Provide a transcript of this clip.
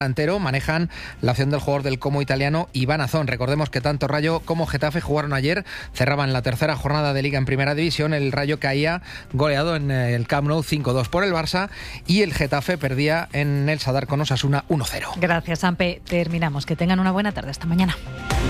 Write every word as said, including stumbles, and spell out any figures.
Entero manejan la opción del jugador del Como italiano Iván Azón. Recordemos que tanto Rayo como Getafe jugaron ayer, cerraban la tercera jornada de Liga en Primera División. El Rayo caía goleado en el Camp Nou cinco dos por el Barça y el Getafe perdía en el Sadar con Osasuna uno cero. Gracias, Sampe. Terminamos. Que tengan una buena tarde. Hasta mañana.